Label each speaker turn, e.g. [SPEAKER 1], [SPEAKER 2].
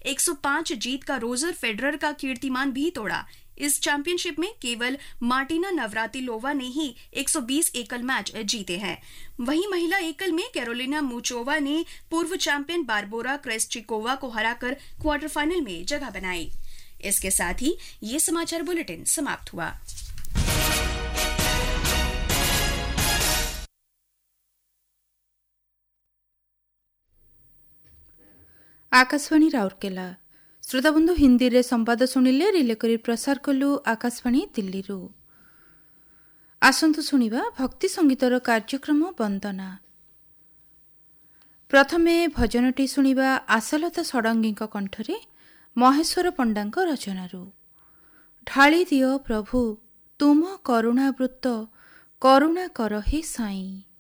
[SPEAKER 1] 105 जीत का Roger Federer का कीर्तिमान भी तोड़ा। इस चैंपियनशिप में केवल मार्टिना नवरातिलोवा ने ही 120 एकल मैच जीते हैं। वहीं महिला एकल में कैरोलिना मुचोवा ने पूर्व चैंपियन बारबोरा क्रेस्चिकोवा को हराकर क्वार्टर फाइनल में जगह बनाई। इसके साथ ही ये समाचार बुलेटिन समाप्त हुआ।
[SPEAKER 2] आकाशवाणी राउरकेला। श्रोताबंधु हिंदी रे संवाद सुनिले रिले करी प्रसार कलु आकाशवाणी दिल्ली रु। आसंतु सुनिबा भक्ति संगीतर कार्यक्रम वंदना। प्रथमे भजनटी सुनिबा आशालता षडंगी कंठरे महेश्वर पंडांक रचनारू। ढाली दियो प्रभु तुम करुणावृत्त करुणा कर हे साई।